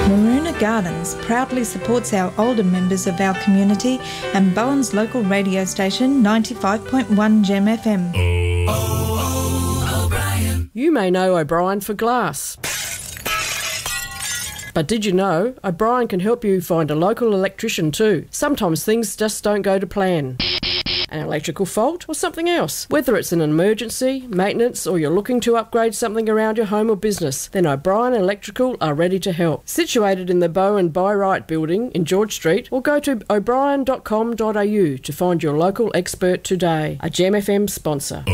Maroona Gardens proudly supports our older members of our community and Bowen's local radio station 95.1 Gem FM. O'Brien. You may know O'Brien for glass. But did you know O'Brien can help you find a local electrician too? Sometimes things just don't go to plan. An electrical fault or something else. Whether it's an emergency, maintenance, or you're looking to upgrade something around your home or business, then O'Brien Electrical are ready to help. Situated in the Bowen Buy Right building in George Street, or go to o'brien.com.au to find your local expert today. A Gem FM sponsor.